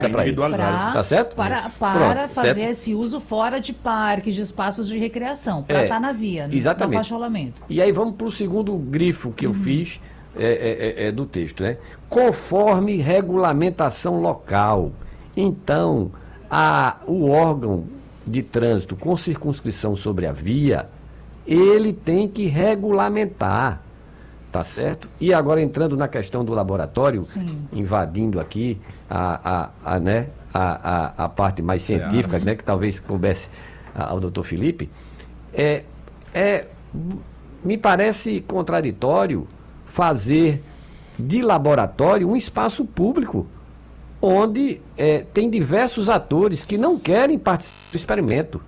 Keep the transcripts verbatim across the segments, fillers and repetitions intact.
individualizado. Tá certo? Para, para Pronto, fazer certo? esse uso fora de parques, de espaços de recreação, para É, estar na via, exatamente. na faixa de rolamento. E aí vamos para o segundo grifo que eu fiz é, é, é, é do texto, né? Conforme regulamentação local. Então, a, o órgão de trânsito com circunscrição sobre a via, ele tem que regulamentar, tá certo? E agora entrando na questão do laboratório, Sim. invadindo aqui a, a, a, né, a, a, a parte mais científica, né, que talvez coubesse ao doutor Felipe, é, é, me parece contraditório fazer de laboratório um espaço público, onde é, tem diversos atores que não querem participar do experimento.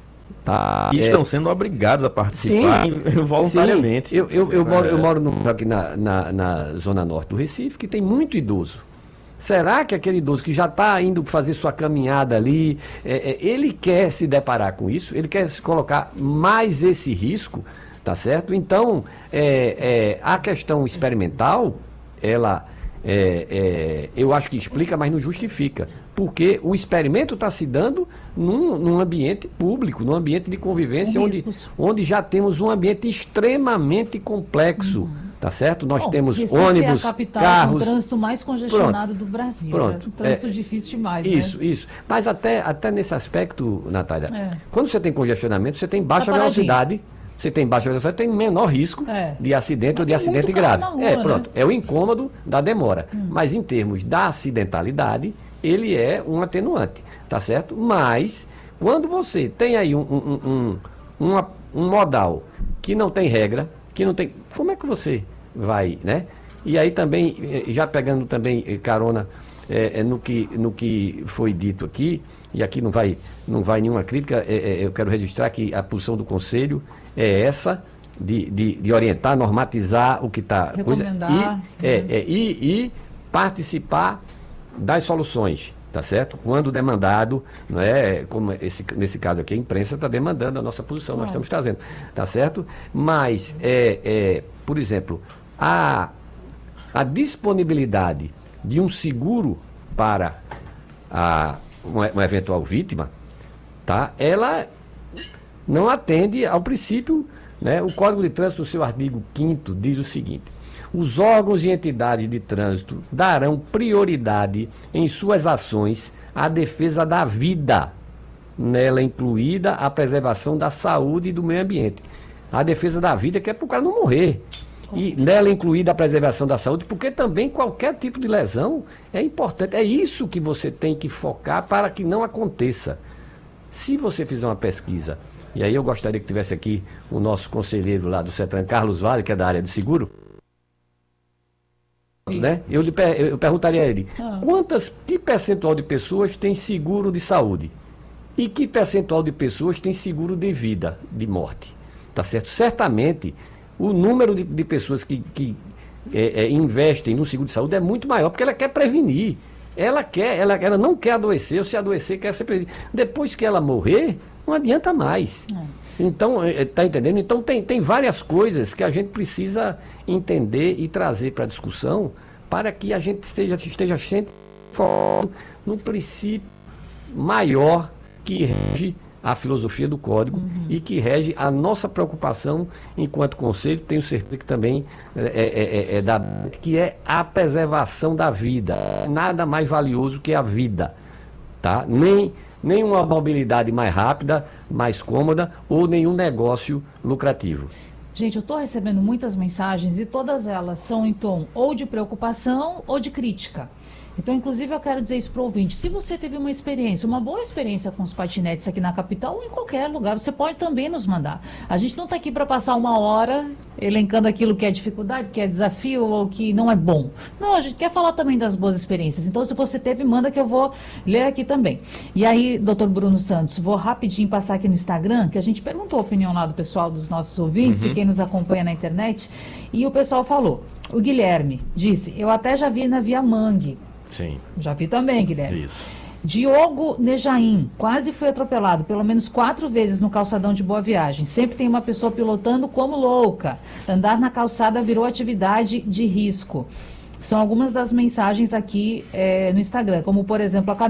Tá? E É, estão sendo obrigados a participar sim, voluntariamente. sim. Eu, eu, eu moro, eu É. moro no, aqui na, na, na zona norte do Recife, que tem muito idoso. Será que aquele idoso que já está indo fazer sua caminhada ali, é, é, ele quer se deparar com isso? Ele quer se colocar mais esse risco, tá certo? Então, é, é, a questão experimental, ela, é, é, eu acho que explica, mas não justifica. Porque o experimento está se dando num, num ambiente público, num ambiente de convivência, Com onde, riscos. onde já temos um ambiente extremamente complexo, tá certo? Nós Bom, temos Recife ônibus, é a capital carros... com o trânsito mais congestionado do Brasil. Pronto. É um trânsito É, difícil demais, Isso, né? isso. Mas até, até nesse aspecto, Natália, É. quando você tem congestionamento, você tem baixa Tá paradinho. velocidade, você tem baixa velocidade, tem menor risco É. de acidente Mas ou de tem acidente muito carro grave. na rua, é, né? pronto. É o incômodo da demora. Mas em termos da acidentalidade, ele é um atenuante, tá certo? Mas, quando você tem aí um, um, um, um, uma- um modal que não tem regra, que não tem... Como é que você vai, né? E aí também, eh, já pegando também eh, carona eh, eh, no, que, no que foi dito aqui, e aqui não vai, não vai nenhuma crítica, eh, eh, eu quero registrar que a posição do Conselho é essa, de, de, de orientar, normatizar o que está... Recomendar, E, é, é, e, e participar das soluções, tá certo? Quando demandado, não é, como esse, nesse caso aqui, a imprensa está demandando a nossa posição, nós Claro. estamos trazendo, tá certo? Mas, é, é, por exemplo, a, a disponibilidade de um seguro para a, uma, uma eventual vítima, tá? Ela não atende ao princípio, né? O Código de Trânsito, no seu artigo quinto, diz o seguinte: os órgãos e entidades de trânsito darão prioridade em suas ações à defesa da vida, nela incluída a preservação da saúde e do meio ambiente. A defesa da vida, que é para o cara não morrer. E nela incluída a preservação da saúde, porque também qualquer tipo de lesão é importante. É isso que você tem que focar para que não aconteça. Se você fizer uma pesquisa, e aí eu gostaria que tivesse aqui o nosso conselheiro lá do CETRAN, Carlos Vale, que é da área de seguro, né? Eu, lhe per- eu perguntaria a ele, Ah. quantas, que percentual de pessoas tem seguro de saúde? E que percentual de pessoas tem seguro de vida, de morte? Tá certo? Certamente, o número de, de pessoas que, que é, é, investem no seguro de saúde é muito maior, porque ela quer prevenir. Ela quer, ela, ela não quer adoecer, ou se adoecer, quer ser prevenida. Depois que ela morrer, não adianta mais. Então, está entendendo? Então, tem, tem várias coisas que a gente precisa entender e trazer para a discussão para que a gente esteja, esteja sempre focado no princípio maior que rege a filosofia do Código e que rege a nossa preocupação enquanto Conselho, tenho certeza que também é, é, é, é da, que é a preservação da vida. Nada mais valioso que a vida, tá? Nem, nem uma mobilidade mais rápida, mais cômoda ou nenhum negócio lucrativo. Gente, eu estou recebendo muitas mensagens e todas elas são em tom ou de preocupação ou de crítica. Então, inclusive, eu quero dizer isso para o ouvinte. Se você teve uma experiência, uma boa experiência com os patinetes aqui na capital ou em qualquer lugar, você pode também nos mandar. A gente não está aqui para passar uma hora elencando aquilo que é dificuldade, que é desafio ou que não é bom. Não, a gente quer falar também das boas experiências. Então, se você teve, manda que eu vou ler aqui também. E aí, doutor Bruno Santos, vou rapidinho passar aqui no Instagram, que a gente perguntou a opinião lá do pessoal, dos nossos ouvintes e quem nos acompanha na internet. E o pessoal falou. O Guilherme disse, eu até já vi na Via Mangue. Sim, Já vi também, Guilherme. isso. Diogo Nejaim, quase foi atropelado pelo menos quatro vezes no calçadão de Boa Viagem. Sempre tem uma pessoa pilotando como louca. Andar na calçada virou atividade de risco. São algumas das mensagens aqui é, no Instagram, como por exemplo, a